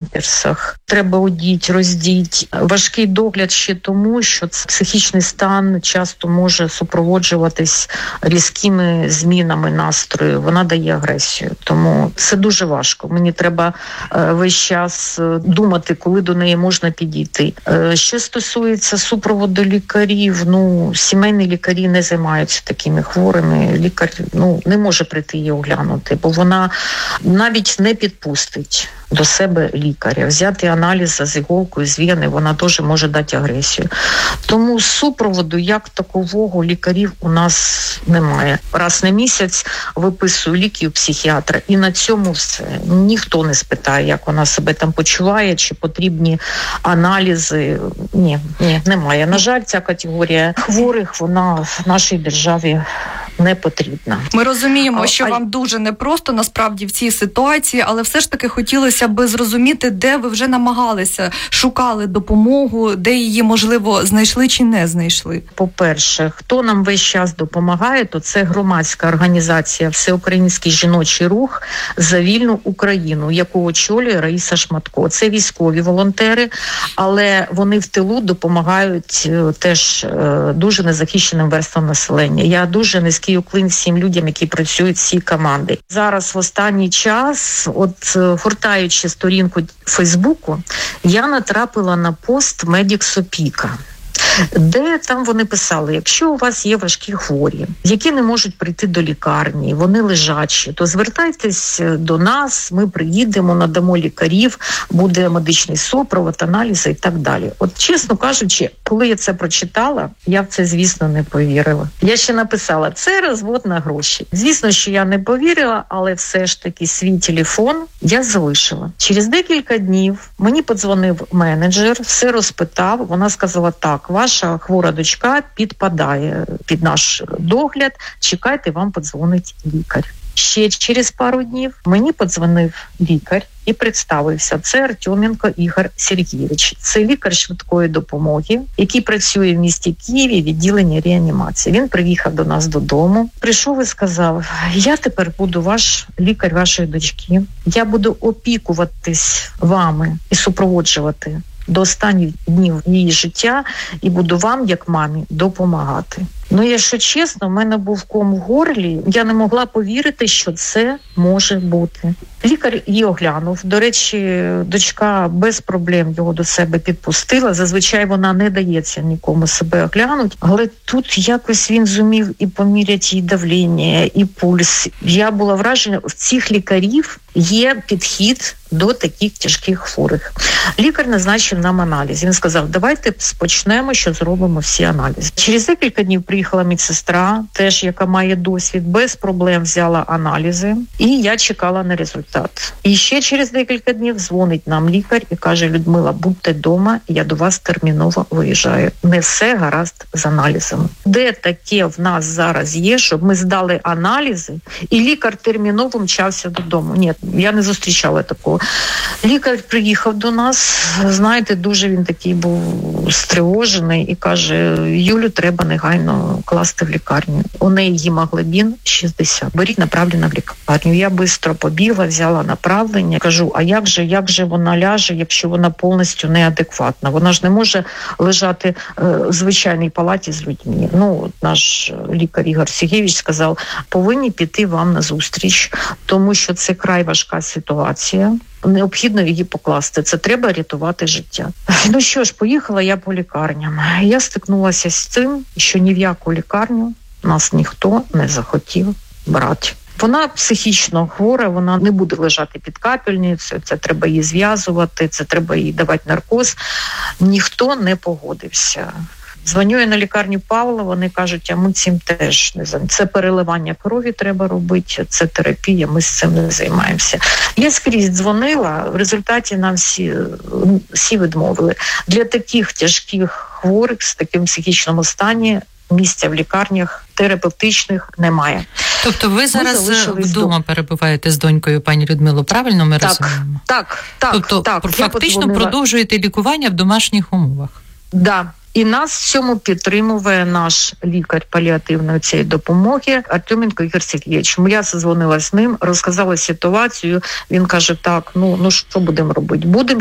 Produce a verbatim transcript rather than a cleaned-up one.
памперсах. Треба одіть, роздіть. Важкий догляд ще тому, що психічний стан часто може супроводжуватись різкими змінами настрою. Вона дає агресію. Тому це дуже важко. Мені треба весь час думати, коли до неї можна підійти. Що стосується супроводу лікарів, ну, сімейні лікарі не займаються такими хворими. Лікар, ну, не може прийти її оглянути, бо вона навіть не підпустить до себе лікаря. Взяти аналізи з іголкою, з вени, вона теж може дати агресію. Тому супроводу як такового лікарів у нас немає. Раз на місяць виписую ліки у психіатра, і на цьому все. Ніхто не спитає, як вона себе там почуває, чи потрібні аналізи. Ні, ні, немає. На жаль, ця категорія хворих, вона в нашій державі не потрібна. Ми розуміємо, а, що а... вам дуже непросто насправді в цій ситуації, але все ж таки хотілося би зрозуміти, де ви вже намагалися, шукали допомогу, де її, можливо, знайшли чи не знайшли. По-перше, хто нам весь час допомагає, то це громадська організація «Всеукраїнський жіночий рух за вільну Україну», яку очолює Раїса Шматко. Це військові волонтери, але вони в тилу допомагають теж дуже незахищеним верствам населення. Я дуже низький уклін всім людям, які працюють в цій команді. Зараз в останній час, от гортаючи сторінку Фейсбуку, я натрапила на пост Медікс Опіка, де там вони писали, якщо у вас є важкі хворі, які не можуть прийти до лікарні, вони лежачі, то звертайтесь до нас, ми приїдемо, надамо лікарів, буде медичний супровод, аналізи і так далі. От чесно кажучи, коли я це прочитала, я в це, звісно, не повірила. Я ще написала, це розвод на гроші. Звісно, що я не повірила, але все ж таки свій телефон я залишила. Через декілька днів мені подзвонив менеджер, все розпитав, вона сказала так, ваша хвора дочка підпадає під наш догляд, чекайте, вам подзвонить лікар. Ще через пару днів мені подзвонив лікар і представився. Це Артеменко Ігор Сергійович. Це лікар швидкої допомоги, який працює в місті Києві в відділенні реанімації. Він приїхав до нас додому, прийшов і сказав, я тепер буду ваш лікар вашої дочки, я буду опікуватись вами і супроводжувати до останніх днів її життя і буду вам, як мамі, допомагати. Ну, якщо чесно, в мене був ком в горлі, я не могла повірити, що це може бути. Лікар її оглянув. До речі, дочка без проблем його до себе підпустила. Зазвичай вона не дається нікому себе оглянути. Але тут якось він зумів і поміряти її давлення, і пульс. Я була вражена, в цих лікарів є підхід до таких тяжких хворих. Лікар назначив нам аналіз. Він сказав, давайте спочнемо, що зробимо всі аналізи. Через декілька днів приїхала медсестра, теж яка має досвід, без проблем взяла аналізи, і я чекала на результат. І ще через декілька днів дзвонить нам лікар і каже, Людмила, будьте вдома, я до вас терміново виїжджаю. Не все гаразд з аналізами. Де таке в нас зараз є, щоб ми здали аналізи, і лікар терміново мчався додому? Ні, я не зустрічала такого. Лікар приїхав до нас, знаєте, дуже він такий був стривожений і каже, Юлю треба негайно класти в лікарню. У неї гемоглобін шістдесят. Беріть направлення в лікарню. Я швидко побігла, взяла направлення. Кажу, а як же, як же вона ляже, якщо вона повністю неадекватна? Вона ж не може лежати е, в звичайній палаті з людьми. Ну, наш лікар Ігор Сергійович сказав, повинні піти вам на зустріч, тому що це край важка ситуація. Необхідно її покласти. Це треба рятувати життя. Ну що ж, поїхала я по лікарням. Я стикнулася з тим, що ні в яку лікарню нас ніхто не захотів брати. Вона психічно хвора, вона не буде лежати під капельницею, це треба її зв'язувати, це треба їй давати наркоз. Ніхто не погодився. Дзвоню я на лікарню Павла, вони кажуть, а ми цим теж не займаємося. Це переливання крові треба робити, це терапія, ми з цим не займаємося. Я скрізь дзвонила, в результаті нам всі, всі відмовили. Для таких тяжких хворих з таким психічному стані місця в лікарнях терапевтичних немає. Тобто ви зараз вдома перебуваєте з донькою, пані Людмило, правильно ми так, розуміємо? Так, так, тобто, так. Тобто фактично продовжуєте лікування в домашніх умовах? Так. Да. І нас в цьому підтримує наш лікар паліативної цієї допомоги Артеменко Ігор Сергійович. Я созвонила з ним, розказала ситуацію. Він каже, так, ну, ну що будемо робити? Будемо